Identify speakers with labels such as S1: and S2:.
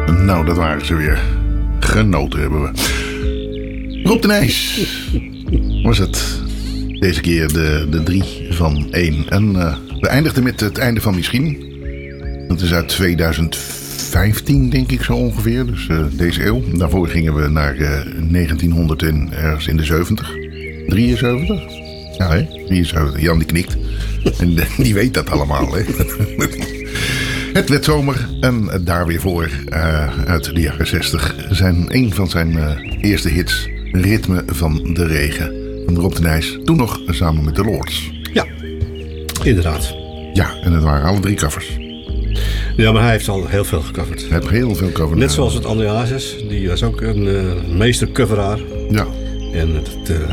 S1: Nou, dat waren ze weer. Genoten hebben we. Rob de Nijs was het. Deze keer de 3 van 1. En we eindigden met het einde van Misschien. Dat is uit 2015, denk ik zo ongeveer. Dus deze eeuw. Daarvoor gingen we naar 1900 en ergens in de 70. 73? Ja, hè? 73. Jan die knikt. En die weet dat allemaal, hè? Het werd zomer en daar weer voor uit de jaren 60 een van zijn eerste hits, Ritme van de Regen, van Rob de Nijs, toen nog samen met de Lords.
S2: Ja, inderdaad.
S1: Ja, en het waren alle 3 covers.
S2: Ja, maar hij heeft al heel veel gecoverd.
S1: Hij heeft heel veel covers.
S2: Net zoals het André Hazes, die was ook een meestercoveraar.
S1: Ja.
S2: En het